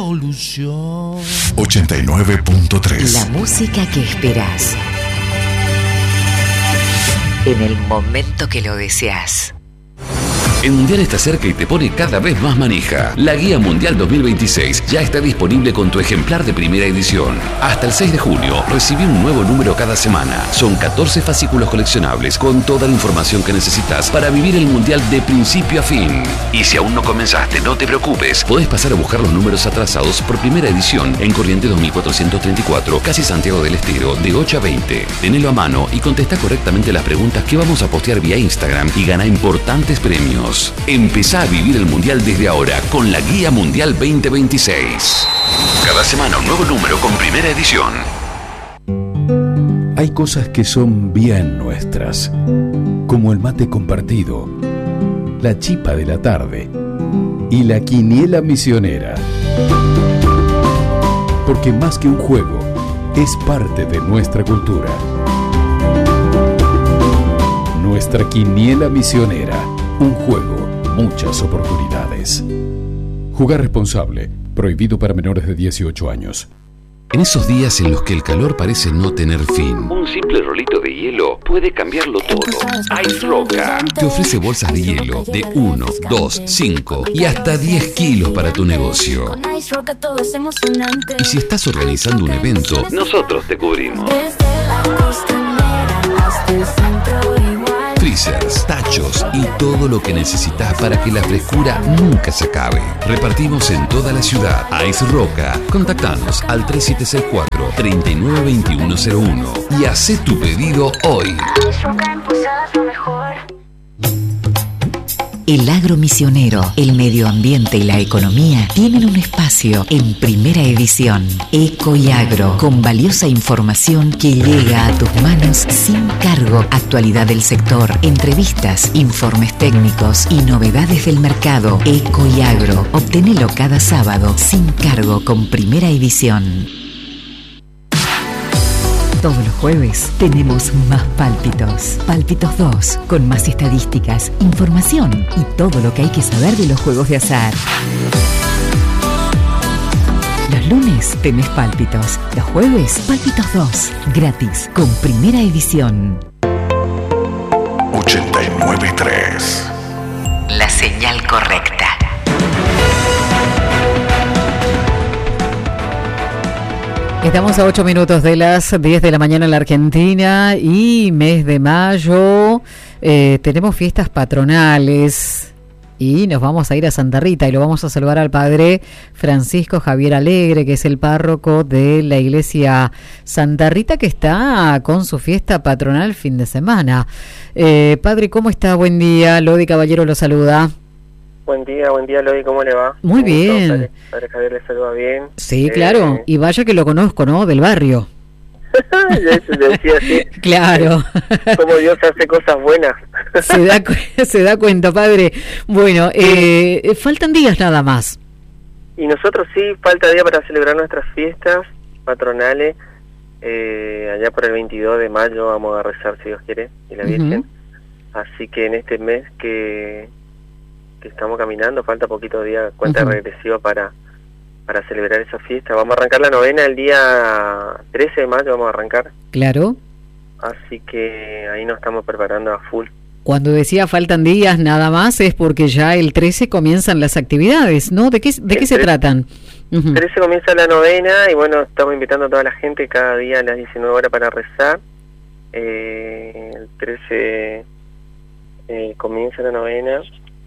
Solución 89.3. La música que esperás en el momento que lo deseas. El Mundial está cerca y te pone cada vez más manija. La Guía Mundial 2026 ya está disponible con tu ejemplar de primera edición. Hasta el 6 de junio, recibí un nuevo número cada semana. Son 14 fascículos coleccionables con toda la información que necesitas para vivir el Mundial de principio a fin. Y si aún no comenzaste, no te preocupes. Podés pasar a buscar los números atrasados por primera edición en Corrientes 2434, casi Santiago del Estero, de 8 a 20. Tenelo a mano y contesta correctamente las preguntas que vamos a postear vía Instagram y gana importantes premios. Empezá a vivir el Mundial desde ahora con la Guía Mundial 2026. Cada semana un nuevo número con primera edición. Hay cosas que son bien nuestras, como el mate compartido, la chipa de la tarde y la quiniela misionera. Porque más que un juego, es parte de nuestra cultura. Nuestra quiniela misionera. Un juego, muchas oportunidades. Jugar responsable. Prohibido para menores de 18 años. En esos días en los que el calor parece no tener fin, un simple rolito de hielo puede cambiarlo todo. Ice Roca te ofrece bolsas de hielo de 1, 2, 5 y hasta 10 kilos para tu negocio. Y si estás organizando un evento, nosotros te cubrimos. Freezers, tachos y todo lo que necesitas para que la frescura nunca se acabe. Repartimos en toda la ciudad. Ice Roca. Contactanos al 3764-392101 y hacé tu pedido hoy. El agro misionero, el medio ambiente y la economía tienen un espacio en primera edición. Eco y Agro, con valiosa información que llega a tus manos sin cargo. Actualidad del sector, entrevistas, informes técnicos y novedades del mercado. Eco y Agro, obtenelo cada sábado sin cargo con primera edición. Todos los jueves tenemos más Pálpitos. Pálpitos 2, con más estadísticas, información y todo lo que hay que saber de los juegos de azar. Los lunes tenés Pálpitos. Los jueves, Pálpitos 2, gratis, con primera edición. 89.3. La señal correcta. Estamos a 8 minutos de las 10 de la mañana en la Argentina y mes de mayo tenemos fiestas patronales y nos vamos a ir a Santa Rita y lo vamos a saludar al padre Francisco Javier Alegre, que es el párroco de la iglesia Santa Rita, que está con su fiesta patronal fin de semana. Padre, ¿cómo está? Buen día. Lodi Caballero lo saluda. Buen día, Lodi, ¿cómo le va? Muy bien. Padre Javier le saluda bien. Sí, claro, y vaya que lo conozco, ¿no? Del barrio. Decía así. Claro. Como Dios hace cosas buenas. Se da cuenta, padre. Bueno, faltan días nada más. Y nosotros sí, falta día para celebrar nuestras fiestas patronales. Allá por el 22 de mayo vamos a rezar, si Dios quiere, y la Virgen. Así que en este mes que estamos caminando, falta poquito día, cuenta regresiva para celebrar esa fiesta. Vamos a arrancar la novena el día 13 de mayo, vamos a arrancar. Claro. Así que ahí nos estamos preparando a full. Cuando decía faltan días nada más es porque ya el 13 comienzan las actividades, ¿no? ¿De qué se tratan? El 13 comienza la novena y bueno, estamos invitando a toda la gente cada día a las 19 horas para rezar. El 13 comienza la novena.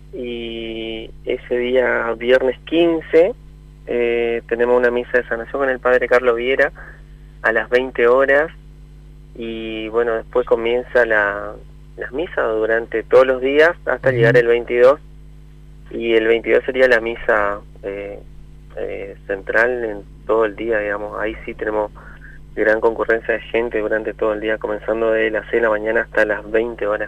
Y ese día, viernes 15, tenemos una misa de sanación con el padre Carlos Viera a las 20 horas. Y bueno, después comienza las misas durante todos los días hasta llegar el 22. Y el 22 sería la misa central en todo el día, digamos. Ahí sí tenemos gran concurrencia de gente durante todo el día, comenzando de las 6 de la mañana hasta las 20 horas.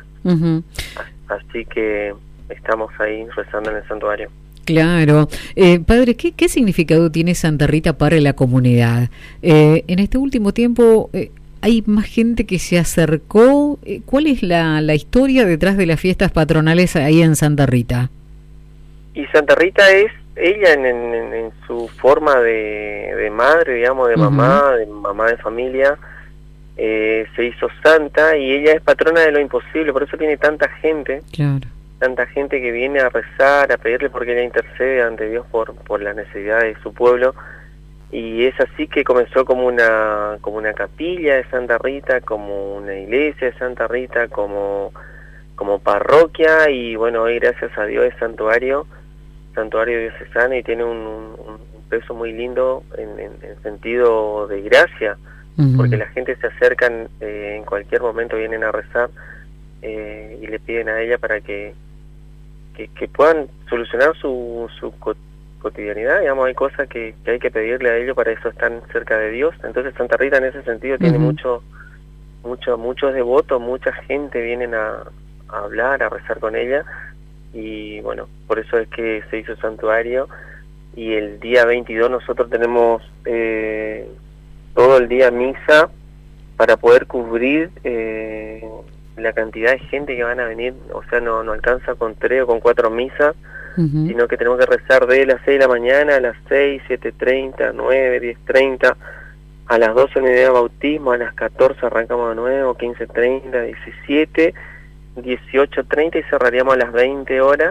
Así que estamos ahí rezando en el santuario. Claro. Padre, ¿qué significado tiene Santa Rita para la comunidad? En este último tiempo hay más gente que se acercó. ¿Cuál es la historia detrás de las fiestas patronales ahí en Santa Rita? Y Santa Rita es ella en su forma de madre, digamos, de mamá de familia, se hizo santa, y ella es patrona de lo imposible, por eso tiene tanta gente. Claro. Tanta gente que viene a rezar, a pedirle, porque ella intercede ante Dios por las necesidades de su pueblo. Y es así que comenzó como una capilla de Santa Rita, como una iglesia de Santa Rita, como parroquia, y bueno, hoy gracias a Dios es santuario diocesano, y tiene un peso muy lindo en sentido de gracia, porque la gente se acercan, en cualquier momento vienen a rezar, y le piden a ella para que puedan solucionar su cotidianidad, digamos. Hay cosas que hay que pedirle a ellos, para eso están cerca de Dios. Entonces Santa Rita en ese sentido tiene muchos devotos, mucha gente vienen a hablar, a rezar con ella, y bueno, por eso es que se hizo santuario. Y el día 22 nosotros tenemos todo el día misa para poder cubrir la cantidad de gente que van a venir. O sea, no alcanza con 3 o con 4 misas, sino que tenemos que rezar de las 6 de la mañana a las 6, 7:30, 9, 10:30, a las 12 en el día de bautismo, a las 14 arrancamos de nuevo, 15:30, 17, 18:30, y cerraríamos a las 20 horas,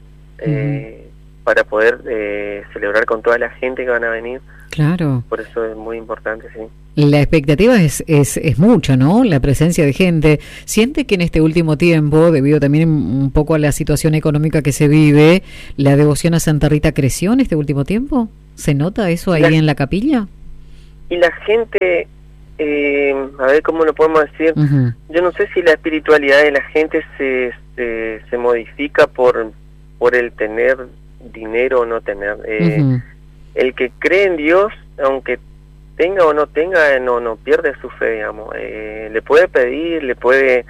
para poder celebrar con toda la gente que van a venir. Claro. Por eso es muy importante, sí. La expectativa es mucha, ¿no? La presencia de gente. ¿Siente que en este último tiempo, debido también un poco a la situación económica que se vive, la devoción a Santa Rita creció en este último tiempo? ¿Se nota eso ahí en la capilla? Y la gente, a ver cómo lo podemos decir, yo no sé si la espiritualidad de la gente se modifica por el tener dinero o no tener. El que cree en Dios, aunque tenga o no tenga, no pierde su fe, digamos. Le puede pedir, le puede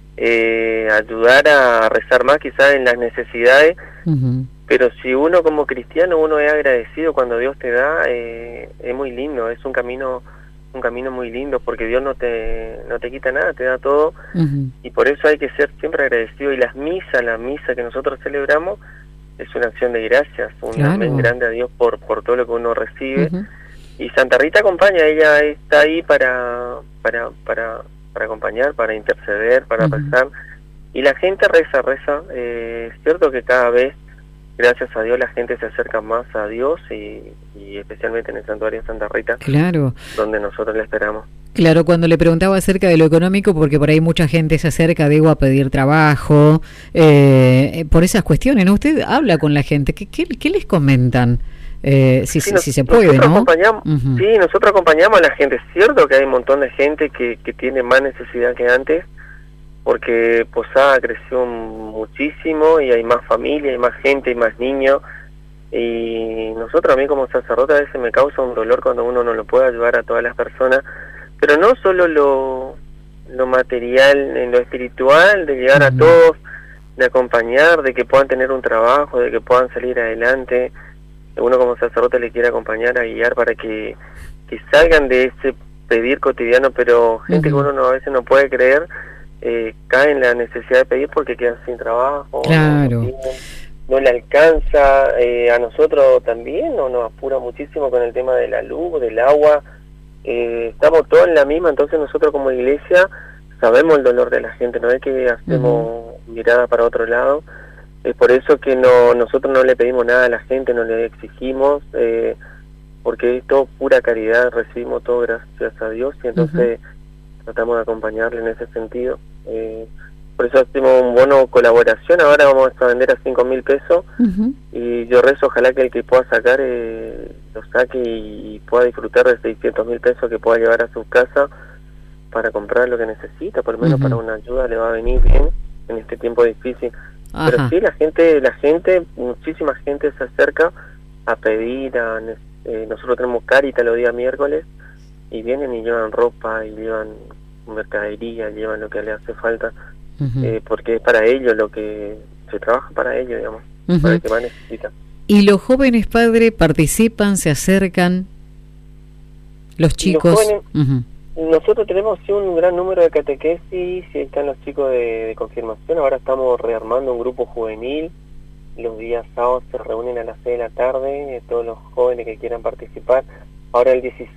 ayudar a rezar más quizás en las necesidades, pero si uno como cristiano, uno es agradecido cuando Dios te da, es muy lindo, es un camino muy lindo, porque Dios no te quita nada, te da todo, y por eso hay que ser siempre agradecido. Y la misa que nosotros celebramos es una acción de gracias, un amén grande a Dios por todo lo que uno recibe. Y Santa Rita acompaña, ella está ahí para acompañar, para interceder, para rezar, y la gente reza. Es cierto que cada vez, gracias a Dios, la gente se acerca más a Dios, y especialmente en el santuario de Santa Rita, claro, donde nosotros le esperamos. Claro, cuando le preguntaba acerca de lo económico, porque por ahí mucha gente se acerca, digo, a pedir trabajo, por esas cuestiones, ¿no? Usted habla con la gente, ¿qué les comentan? Si se puede, ¿no? Sí, nosotros acompañamos a la gente. Es cierto que hay un montón de gente que tiene más necesidad que antes, porque Posada creció muchísimo, y hay más familia, hay más gente, hay más niños, y nosotros, a mí como sacerdote, a veces me causa un dolor cuando uno no lo puede ayudar a todas las personas, pero no solo lo material, en lo espiritual, de llegar a todos, de acompañar, de que puedan tener un trabajo, de que puedan salir adelante. Uno como sacerdote le quiere acompañar, a guiar para que salgan de ese pedir cotidiano, pero gente que uno a veces no puede creer, cae en la necesidad de pedir porque quedan sin trabajo, claro, no le alcanza. A nosotros también nos apura muchísimo con el tema de la luz, del agua. Estamos todos en la misma, entonces nosotros como iglesia sabemos el dolor de la gente, no es que hacemos mirada para otro lado. Es por eso que nosotros no le pedimos nada a la gente, no le exigimos, porque es todo pura caridad, recibimos todo gracias a Dios, y entonces tratamos de acompañarle en ese sentido. Por eso hacemos un bono colaboración. Ahora vamos a vender a 5.000 pesos, y yo rezo, ojalá que el que pueda sacar lo saque y pueda disfrutar de 600.000 pesos que pueda llevar a su casa para comprar lo que necesita, por lo menos para una ayuda le va a venir bien en este tiempo difícil. Pero sí, la gente, muchísima gente se acerca a pedir. Nosotros tenemos Caritas los días miércoles, y vienen y llevan ropa, y llevan mercadería, llevan lo que le hace falta, porque es para ellos lo que se trabaja, para ellos, digamos, para el que más necesita. ¿Y los jóvenes, padre, participan, se acercan? Los chicos. Los jóvenes, nosotros tenemos un gran número de catequesis, y están los chicos de confirmación. Ahora estamos rearmando un grupo juvenil, los días sábados se reúnen a las 6 de la tarde, todos los jóvenes que quieran participar. Ahora el 16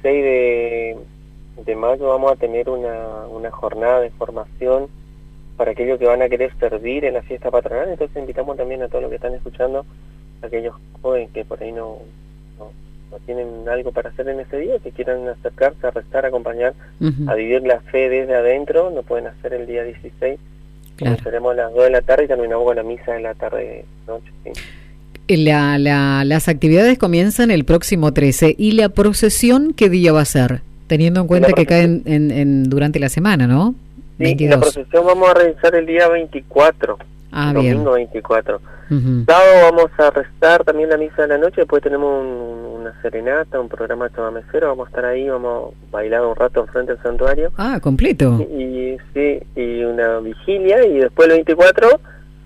de mayo vamos a tener una jornada de formación para aquellos que van a querer servir en la fiesta patronal, entonces invitamos también a todos los que están escuchando, a aquellos jóvenes que por ahí no tienen algo para hacer en ese día, que quieran acercarse a rezar, a acompañar, a vivir la fe desde adentro, lo pueden hacer el día 16. Claro. Comenzaremos a las 2 de la tarde y terminamos con la misa de la tarde noche. Sí. Las actividades comienzan el próximo 13. ¿Y la procesión qué día va a ser? Teniendo en cuenta que cae durante la semana, ¿no? Sí, 22. La procesión vamos a realizar el día 24. Domingo 24. Sábado vamos a rezar también la misa de la noche, después tenemos una serenata, un programa de chamamecero, vamos a estar ahí, vamos a bailar un rato enfrente del santuario. Ah, completo. Y una vigilia, y después el 24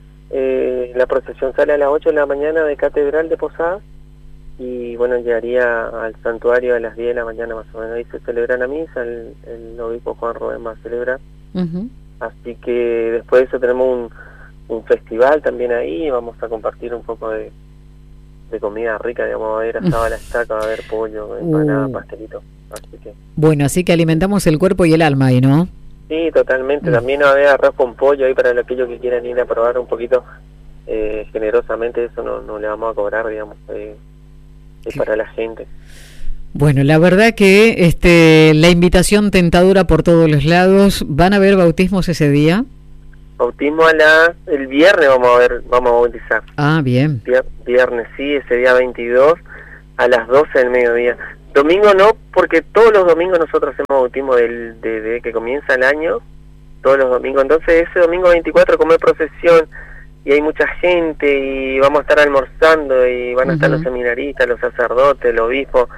la procesión sale a las 8 de la mañana de Catedral de Posadas, y bueno, llegaría al santuario a las 10 de la mañana más o menos. Ahí se celebra la misa, el obispo Juan Rubén va a celebrar. Así que después de eso tenemos un festival también ahí, vamos a compartir un poco de comida rica, digamos, va a haber asado a la estaca, va a haber pollo, empanada, pastelito. Así que... Bueno, así que alimentamos el cuerpo y el alma ahí, ¿no? Sí, totalmente. También va a haber arroz con pollo ahí para aquellos que quieran ir a probar un poquito generosamente, eso no le vamos a cobrar, digamos, es para la gente. Bueno, la verdad que la invitación tentadora por todos los lados. ¿Van a haber bautismos ese día? Bautismo el viernes vamos a bautizar. Ah, bien. Viernes, sí, ese día 22 a las 12 del mediodía. Domingo no, porque todos los domingos nosotros hacemos bautismo desde que comienza el año, todos los domingos. Entonces ese domingo 24 como es procesión y hay mucha gente y vamos a estar almorzando y van a estar los seminaristas, los sacerdotes, el obispo.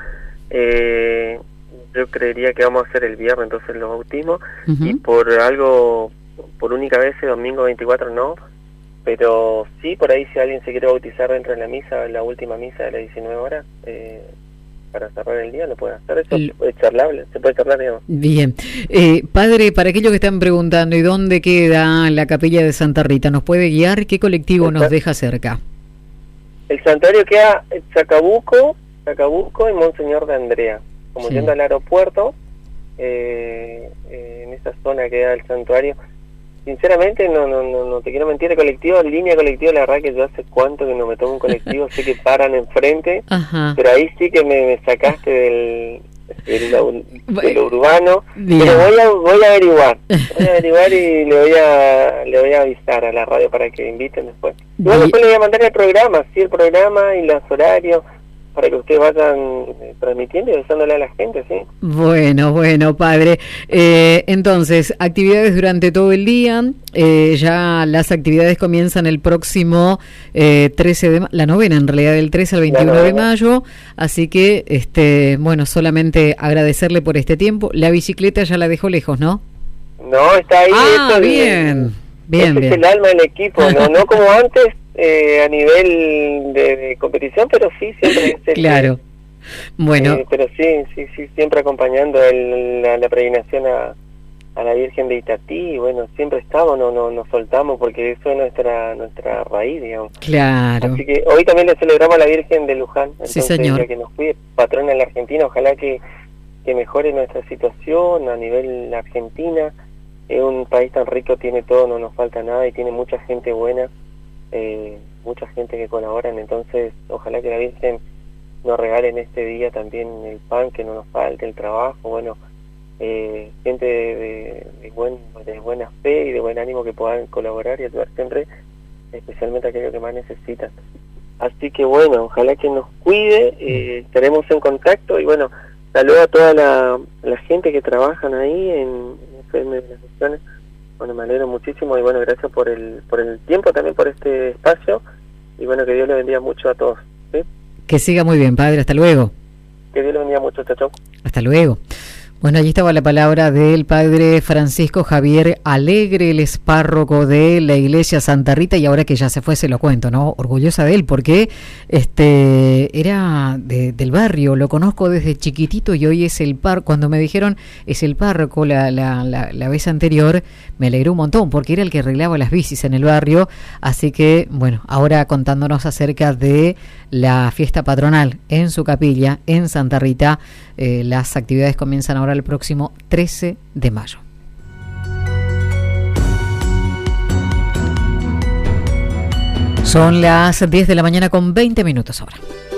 Yo creería que vamos a hacer el viernes entonces los bautismos, y por única vez el domingo 24 no, pero sí, por ahí si alguien se quiere bautizar dentro de la misa, la última misa de las 19 horas, para cerrar el día, lo puede hacer. Eso es charlable, se puede charlar, digamos. Bien. Padre, para aquellos que están preguntando, ¿y dónde queda la capilla de Santa Rita? ¿Nos puede guiar? ¿Qué colectivo nos deja cerca? El santuario queda en Chacabuco y Monseñor de Andrea, como yendo al aeropuerto, en esa zona queda el santuario. Sinceramente no te quiero mentir, línea colectiva, la verdad que yo hace cuánto que no me tomo un colectivo, sé que paran enfrente, pero ahí sí que me sacaste de lo urbano. Bien. Pero voy a averiguar y le voy a avisar a la radio para que inviten después. Y bueno, después le voy a mandar el programa y los horarios, para que ustedes vayan transmitiendo y avisándole a la gente, ¿sí? Bueno, padre. Entonces, actividades durante todo el día. Ya las actividades comienzan el próximo 13 de la novena, en realidad, del 13 al 21 de mayo. Así que, bueno, solamente agradecerle por este tiempo. La bicicleta ya la dejó lejos, ¿no? No, está ahí. Bien. Es el alma del equipo, no como antes. A nivel de competición, pero sí, siempre es claro. Bueno. Pero sí, siempre acompañando la peregrinación a la Virgen de Itatí, y bueno, siempre estamos, no nos soltamos, porque eso es nuestra raíz, digamos. Claro. Así que hoy también le celebramos a la Virgen de Luján, entonces, sí, señor. Que nos cuide, patrona en la Argentina, ojalá que mejore nuestra situación a nivel Argentina. Es un país tan rico, tiene todo, no nos falta nada, y tiene mucha gente buena. Mucha gente que colaboran, entonces ojalá que la Virgen nos regale en este día también el pan, que no nos falte, el trabajo, bueno, gente de buena fe y de buen ánimo que puedan colaborar y ayudar siempre, especialmente a aquellos que más necesitan. Así que bueno, ojalá que nos cuide, estaremos en contacto, y bueno, saludo a toda la gente que trabajan ahí en FM de las Misiones. Bueno, me alegro muchísimo, y bueno, gracias por el tiempo, también por este espacio, y bueno, que Dios le bendiga mucho a todos, ¿sí? Que siga muy bien, padre, hasta luego. Que Dios le bendiga mucho, chao. Hasta luego. Bueno, allí estaba la palabra del padre Francisco Javier Alegre, él es párroco de la iglesia Santa Rita, y ahora que ya se fue se lo cuento, ¿no? Orgullosa de él porque era del barrio, lo conozco desde chiquitito y hoy es el párroco. Cuando me dijeron es el párroco la vez anterior, me alegró un montón porque era el que arreglaba las bicis en el barrio, así que bueno, ahora contándonos acerca de la fiesta patronal en su capilla en Santa Rita. Las actividades comienzan ahora el próximo 13 de mayo. Son las 10 de la mañana con 20 minutos ahora.